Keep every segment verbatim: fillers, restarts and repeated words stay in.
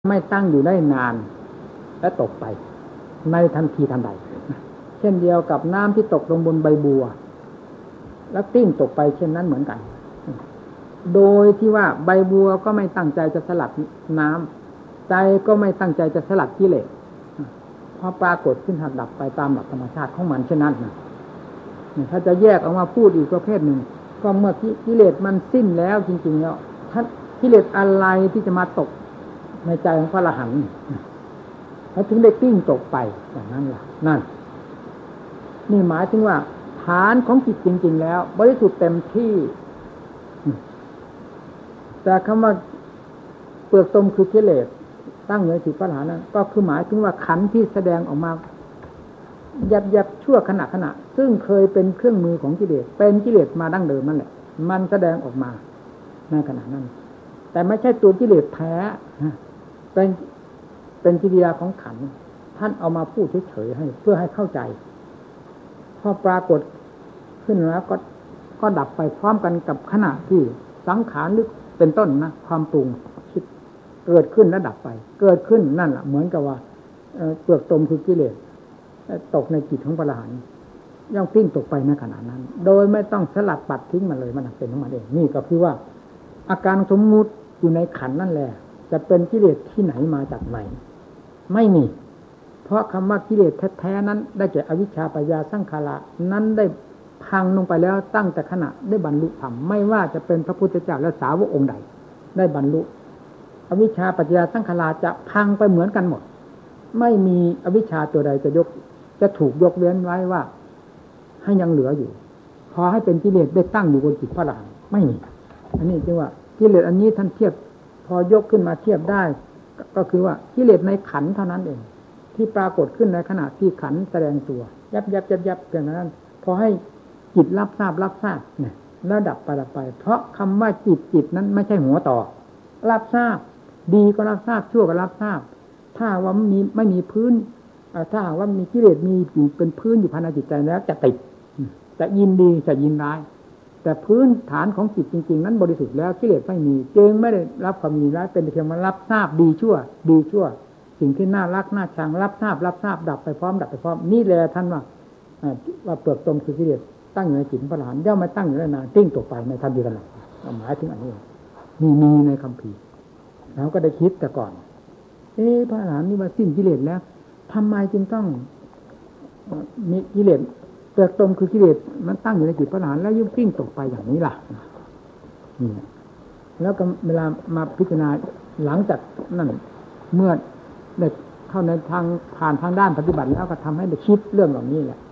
ไม่ตั้งอยู่ได้นานและตกไปในทันทีทันใดเช่นเดียวกับน้ำที่ตกลงบนใบบัวแล้วกลิ้งตกไปเช่นนั้นเหมือนกันโดยที่ว่าใบบัวก็ไม่ตั้งใจจะสลัดน้ำใจก็ไม่ตั้งใจจะสลัดกิเลสพอปรากฏขึ้นหักดับไปตามหลักธรรมชาติของมันเช่นนั้นนะถ้าจะแยกออกมาพูดอีกประเภทหนึ่งก็เมื่อกิเลสมันสิ้นแล้วจริงๆแล้วถ้ากิเลสอะไรที่จะมาตกในใจของพระอรหันต์แล้วถึงได้กลิ้งตกไปอย่างนั้นล่ะนั่นนี่หมายถึงว่าฐานของจิตจริงๆแล้วบริสุทธิ์เต็มที่แต่คำว่าเปลือกตมคือกิเลสตั้งอยู่ในจิตพระอรหันต์นั้นก็คือหมายถึงว่าขันธ์ที่แสดงออกมายับๆชั่วขณะขณะซึ่งเคยเป็นเครื่องมือของกิเลสเป็นกิเลสมาดั้งเดิมนั่นแหละมันแสดงออกมาในขณะนั้นแต่ไม่ใช่ตัวกิเลสแท้เป็นเป็นกิริยาของขันธ์ท่านเอามาพูดเฉยๆให้เพื่อให้เข้าใจพอปรากฏขึ้นแล้วก็ก็ดับไปพร้อมกันกับขณะที่สังขารหรือเป็นต้นนะความปรุงคิดเกิดขึ้นแล้วดับไปเกิดขึ้นนั่นแหละเหมือนกับว่าเปลือกตมคือกิเลสตกในจิตของพระอรหันต์ย่อมกลิ้งตกไปในขณะนั้นโดยไม่ต้องสลัดปัดทิ้งมันเลยมันเป็นของมันเองนี่ก็คือว่าอาการสมมุติอยู่ในขันธ์นั่นแหละจะเป็นกิเลสที่ไหนมาจากไหนไม่มีเพราะคำว่ากิเลสแท้ๆนั้นได้แก่อวิชชาปัญญาสังขารนั้นได้พังลงไปแล้วตั้งแต่ขณะได้บรรลุธรรมไม่ว่าจะเป็นพระพุทธเจ้าและสาวกองค์ใดได้บรรลุอวิชชาปัญญาสังขารจะพังไปเหมือนกันหมดไม่มีอวิชชาตัวใดจะยกจะถูกยกเว้นไว้ว่าให้ยังเหลืออยู่พอให้เป็นกิเลสได้ตั้งอยู่บนจิตพระอรหันต์ไม่มีอันนี้จึงว่ากิเลสอันนี้ท่านเทียบพอยกขึ้นมาเทียบได้ก็คือว่ากิเลสในขันธ์เท่านั้นเองที่ปรากฏขึ้นในขณะที่ขันธ์แสดงตัวยับยับยับยับเพียงนั้นพอให้จิตรับทราบรับทราบเนี่ยแล้วดับไปดับไปเพราะคำว่าจิตจิตนั้นไม่ใช่หัวต่อรับทราบดีก็รับทราบชั่วก็รับทราบถ้าว่ามีไม่มีพื้นถ้าว่ามีกิเลสมีอยู่เป็นพื้นอยู่ภายในจิตใจแล้วจะติดจะยินดีจะยินร้ายแต่พื้นฐานของจิตจริงๆนั้นบริสุทธิ์แล้วกิเลสไม่มีจึงไม่ได้รับความมีร้ายเป็นเพียงมารับทราบดีชั่วดีชั่วสิ่งที่น่ารักน่าชังรับทราบรับทราบดับไปพร้อมดับไปพร้อมนี่แหละท่านว่าว่าเปลือกตมคือกิเลสตั้งอยู่ในจิตพระอรหันต์ย่อมไม่ตั้งอยู่ได้นานทิ้งตกไปในทันทีทันใดหมายถึงอันนี้มีมีในคัมภีร์แล้วก็ได้คิดแต่ก่อนเอ๊ะพระอรหันต์นี่ว่าสิ้นกิเลสแล้วทำไมจึงต้องมีกิเลสเปลือกตมคือกิเลสมันตั้งอยู่ในจิตพระอรหันต์แล้วยุ่งทิ้งตกไปอย่างนี้ล่ะนี่แล้วก็เวลามาพิจารณาหลังจากนั้นเมื่อได้เข้าในทางผ่านทางด้านปฏิบัติแล้วก็ทำให้ได้คิดเรื่องเหล่านี้แหละ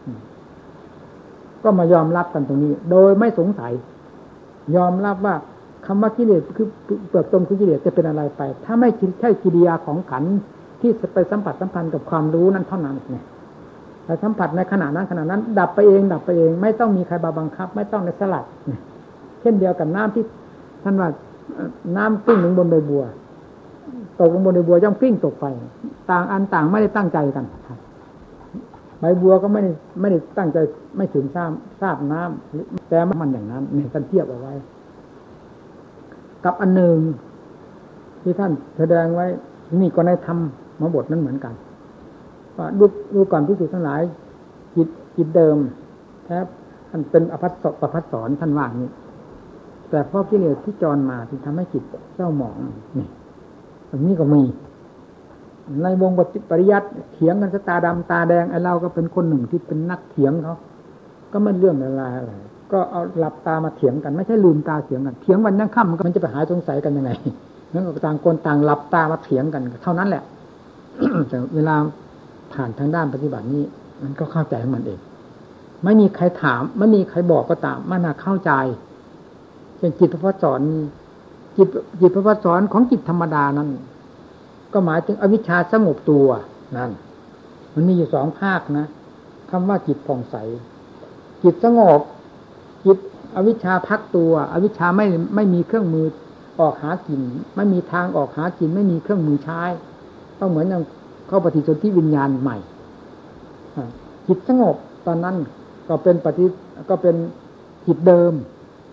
ก็มายอมรับกันตรงนี้โดยไม่สงสัยยอมรับว่าคำว่ากิเลสคือเปลือกตมคือกิเลสจะเป็นอะไรไปถ้าไม่ใช่กิริยาของขันธ์ที่ไปสัมผัสสัมพันธ์กับความรู้นั้นเท่านั้นเนี่ยแต่สัมผัสในขณะนั้นขณะนั้นดับไปเองดับไปเองไม่ต้องมีใครบังคับไม่ต้องในสลัดเช่นเดียวกับน้ำที่ท่านว่าน้ำกลิ้งลงบนใบบัวตกลงบนใบบัวย่อมกลิ้งตกไปต่างอันต่างไม่ได้ตั้งใจกันใบบัวก็ไม่ได้ไม่ได้ตั้งใจไม่ถึงทราบทราบน้ำแต่มันอย่างนั้นเนี่ยท่านเทียบเอาไว้กับอันหนึ่งที่ท่านแสดงไว้นี่ก็ในธรรมมาบทนั้นเหมือนกันว่าดูดูก่อนพิสูจน์ทั้งหลายจิตจิตเดิมแท้ท่านเป็นอภัสสประภัสสรท่านว่านี้แต่เพราะกิเลสที่จรมาที่ทำให้จิตเศร้าหมองนี่อันนี้ก็มีในวงปริยัติเถียงกันตาดำตาแดงไอ้เราก็เป็นคนหนึ่งที่เป็นนักเถียงเขาก็ไม่เรื่องอะไรอะไรก็เอาหลับตามาเถียงกันไม่ใช่ลืมตาเถียงกันเถียงวันยังค่ำมันจะไปหาสงสัยกันยังไงนั่นก็ต่างคนต่างหลับตามาเถียงกันเท่านั้นแหละ แต่เวลาผ่านทางด้านปฏิบัตินี้มันก็เข้าใจของมันเองไม่มีใครถามไม่มีใครบอกก็ตามมันน่าเข้าใจเช่นจิตพระพุทธสอนจิตจิตพระพุทธสอนของจิตธรรมดานั้นก็หมายถึงอวิชชาสงบตัวนั่นมันมีอยู่สองภาคนะคำว่าจิตผ่องใสจิตสงบจิตอวิชชาพักตัวอวิชชาไม่ไม่มีเครื่องมือออกหากินไม่มีทางออกหากินไม่มีเครื่องมือใช้ต้องเหมือนอย่างเข้าปฏิสนธิวิญญาณใหม่จิตสงบตอนนั้นก็เป็นปฏิก็เป็นจิตเดิม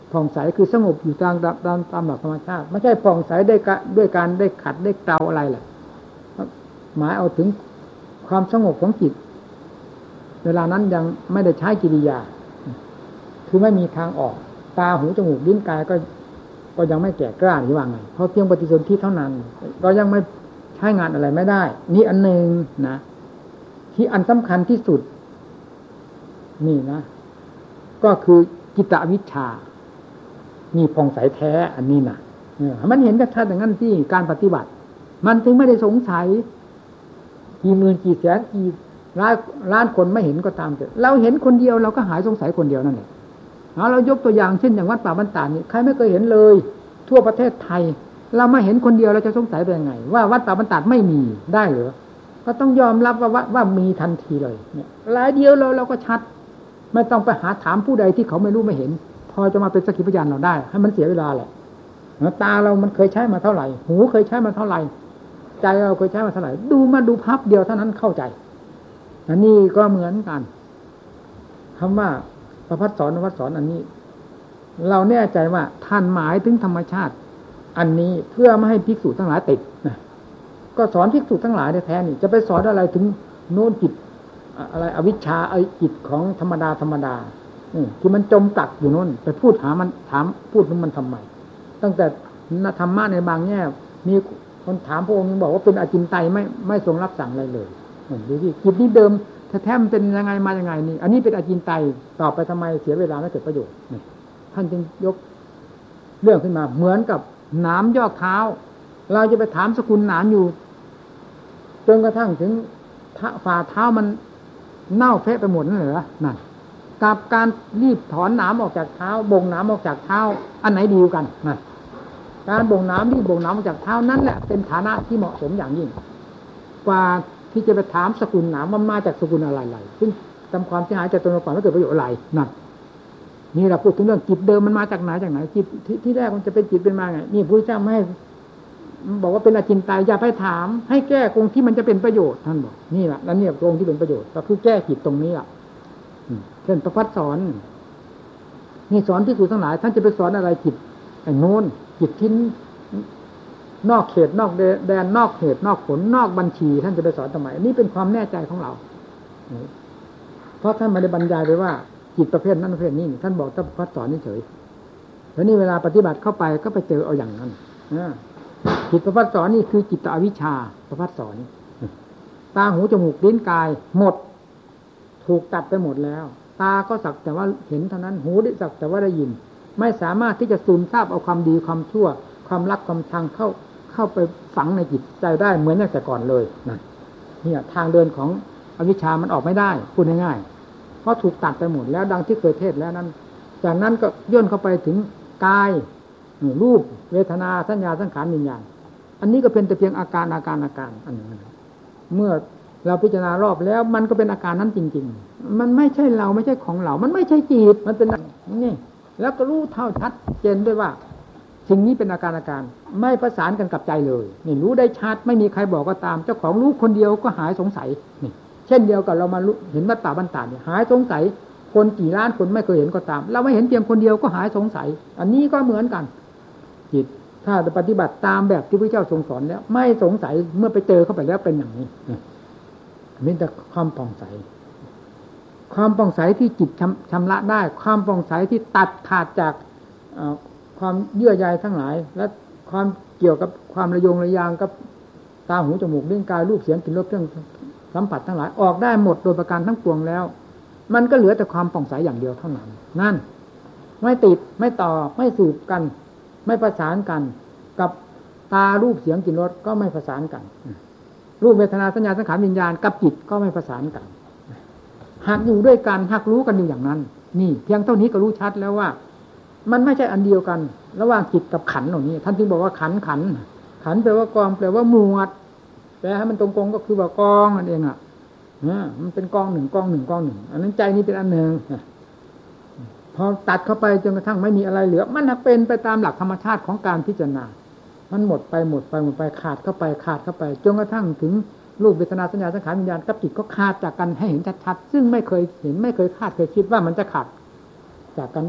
ผ่องใสคือสงบอยู่ตามตามตามหลักธรรมชาติไม่ใช่ผ่องใสได้ด้วยการได้ขัดได้เกลาอะไรแหละหมายเอาถึงความสงบของจิตเวลานั้นยังไม่ได้ใช้กิริยาคือไม่มีทางออกตาหูจมูกลิ้นกายก็ก็ยังไม่แก่กล้าหรือว่าไงเพราะเพียงปฏิสนธิเท่านั้นก็ยังไม่ใช้งานอะไรไม่ได้นี่อันหนึ่งนะที่อันสำคัญที่สุดนี่นะก็คือจิตวิชชามีผ่องใสแท้อันนี้นะมันเห็นชัดๆอย่างนั้นที่การปฏิบัติมันถึงไม่ได้สงสัยกี่หมื่นกี่แสนกี่ล้านล้านคนไม่เห็นก็ตามแต่เราเห็นคนเดียวเราก็หายสงสัยคนเดียวนั่นแหละเอาเรายกตัวอย่างเช่นอย่างวัดป่าบ้านตาดนี่ใครไม่เคยเห็นเลยทั่วประเทศไทยเราไม่เห็นคนเดียวเราจะสงสัยได้ยังไงว่าวัดป่าบ้านตาดไม่มีได้หรือก็ต้องยอมรับว่าว่าว่ามีทันทีเลยเนี่ยรายเดียวเราเราก็ชัดไม่ต้องไปหาถามผู้ใดที่เขาไม่รู้ไม่เห็นพอจะมาเป็นสักขีพยานเราได้ให้มันเสียเวลาแหละตาเรามันเคยใช้มาเท่าไหร่หูเคยใช้มาเท่าไหร่ใจเราเคยใช้มาเท่าไหร่ดูมาดูพับเดียวเท่านั้นเข้าใจอันนี้ก็เหมือนกันคำว่าประภัสสรประภัสสรอันนี้เราแน่ใจว่าท่านหมายถึงธรรมชาติอันนี้เพื่อไม่ให้ภิกษุทั้งหลายติดนะก็สอนภิกษุทั้งหลายแท้ๆนี่จะไปสอนอะไรถึงโน้นจิตอะไรอวิชชาไอ้จิตของธรรมดาธรรมดาที่มันจมตักอยู่โน้นไปพูดหามันถามพูดมันทำไมตั้งแต่ธรรมะในบางแง่มีคนถามพระองค์บอกว่าเป็นอจินไตยไม่ไม่ทรงรับสั่งอะไรเลยดูที่จิตนี้เดิมแท้ๆมันเป็นยังไงมายังไงนี่อันนี้เป็นอจินไตยตอบไปทำไมเสียเวลาไม่เกิดประโยชน์นี่ท่านจึงยกเรื่องขึ้นมาเหมือนกับหนามยอกเท้าเราจะไปถามสกุลหนามอยู่จนกระทั่งถึงฝ่าเท้ามันเน่าเฟะไปหมดนั่นเหรอนั่นกับการรีบถอนหนามออกจากเท้าบ่งหนามออกจากเท้าอันไหนดีกันนั่นการบ่งหนามรีบบ่งหนามออกจากเท้านั่นแหละเป็นฐานะที่เหมาะสมอย่างยิ่งกว่าที่จะไปถามสกุลหนามมันมาจากสกุลอะไรๆซึ่งทำความเสียหายจากตนเราก่อนไม่เกิดประโยชน์อะไรนั่นนี่เราพูดถึงเรื่องจิตเดิมมันมาจากไหนจากไหนจิตที่แรกมันจะเป็นจิตเป็นมาไงนี่พระพุทธเจ้าไม่ให้บอกว่าเป็นอจินไตยอย่าไปถามให้แก้ตรงที่มันจะเป็นประโยชน์ท่านบอกนี่แหละแล้วเนี่ยตรงที่เป็นประโยชน์ก็คือแก้จิตตรงนี้อ่ะเช่นประภัสสรนี่สอนที่สุทั้งหลายท่านจะไปสอนอะไรจิตไอ้โน้นจิตทิ้นนอกเขตนอกแดนนอกเหตุนอกผลนอกบัญชีท่านจะไปสอนทำไมนี่เป็นความแน่ใจของเราเพราะท่านไม่ได้บรรยายไปว่าจิตประเภทนั้นประเภทนี้ท่านบอกท่านประภัสสรเฉยแล้วนี่เวลาปฏิบัติเข้าไปก็ไปเจอเอาอย่างนั้นจิตประภัสสรนี่คือจิตอวิชชาประภัสสรตาหูจมูกลิ้นกายหมดถูกตัดไปหมดแล้วตาก็สักแต่ว่าเห็นเท่านั้นหูได้สักแต่ว่าได้ยินไม่สามารถที่จะซึมซาบเอาความดีความชั่วความรักความชังเข้าเข้าไปฝังในจิตใจได้เหมือนอย่างแต่ก่อนเลยนั่นเนี่ยทางเดินของอวิชชามันออกไม่ได้พูดง่ายๆเพราะถูกตัดไปหมดแล้วดังที่เคยเทศแล้วนั้นจากนั้นก็ย่นเข้าไปถึงกายรูปเวทนาสัญญาสังขารวิญญาณอันนี้ก็เป็นแต่เพียงอาการอาการอาการอันนึงเมื่อเราพิจารณารอบแล้วมันก็เป็นอาการนั้นจริงๆมันไม่ใช่เราไม่ใช่ของเรามันไม่ใช่จิตมันเป็นนี่แล้วก็รู้เท่าชัดเจนด้วยว่าสิ่งนี้เป็นอาการอาการไม่ประสานกันกับใจเลยนี่รู้ได้ชัดไม่มีใครบอกก็ตามเจ้าของรู้คนเดียวก็หายสงสัยนี่เช่นเดียวกับเรามาเห็นวัดป่าบ้านตาดเนี่ยหายสงสัยคนกี่ล้านคนไม่เคยเห็นก็ตามเราไม่เห็นเพียงคนเดียวก็หายสงสัยอันนี้ก็เหมือนกันจิตถ้าปฏิบัติตามแบบที่พระเจ้าทรงสอนแล้วไม่สงสัยเมื่อไปเจอเข้าไปแล้วเป็นอย่างนี้มีแต่ความผ่องใสความผ่องใสที่จิตชำระได้ความผ่องใสที่ตัดขาดจากความเยื่อใยทั้งหลายและความเกี่ยวกับความระยงระยางกับตาหูจมูกลิ้นกายรูปเสียงกลิ่นรสเครื่องสัมผัสทั้งหลายออกได้หมดโดยประการทั้งปวงแล้วมันก็เหลือแต่ความผ่องใสอย่างเดียวเท่านั้นนั่นไม่ติดไม่ต่อไม่สืบกันไม่ประสานกันกับตารูปเสียงกลิ่นรสก็ไม่ประสานกันรูปเวทนาสัญญาสังขารวิญญาณกับจิตก็ไม่ประสานกันหากอยู่ด้วยกันหากรู้กันอยู่อย่างนั้นนี่เพียงเท่านี้ก็รู้ชัดแล้วว่ามันไม่ใช่อันเดียวกันระหว่างจิตกับขันเหล่านี้ท่านจึงบอกว่าขันขันขันแปลว่ากองแปลว่าหมวดแปลให้มันตรงๆก็คือว่ากองนั่นเองอ่ะมันเป็นกองหนึ่งกองหนึ่งกองหนึ่งอันนั้นใจนี้เป็นอันหนึ่งพอตัดเข้าไปจนกระทั่งไม่มีอะไรเหลือมันเป็นไปตามหลักธรรมชาติของการพิจารณามันหมดไปหมดไปหมดไปขาดเข้าไปขาดเข้าไปจนกระทั่งถึงรูปเวทนาสัญญาสังขารวิญญาณกับจิตก็ขาดจากกันให้เห็นชัดๆซึ่งไม่เคยเห็นไม่เคยคาดเคยคิดว่ามันจะขาดจากกันได้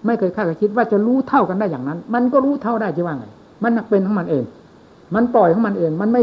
ไม่เคยคาดคิดว่าจะรู้เท่ากันได้อย่างนั้นมันก็รู้เท่าได้จะว่าไงมันเป็นของมันเองมันปล่อยของมันเองมันไม่